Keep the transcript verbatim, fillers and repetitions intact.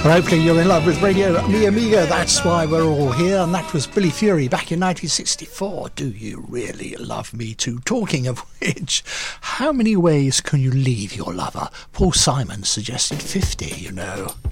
Hopefully you're in love with Radio Mi Amiga. That's why we're all here. And that was Billy Fury back in nineteen sixty-four. Do you really love me too? Talking of which, how many ways can you leave your lover? Paul Simon suggested fifty, you know.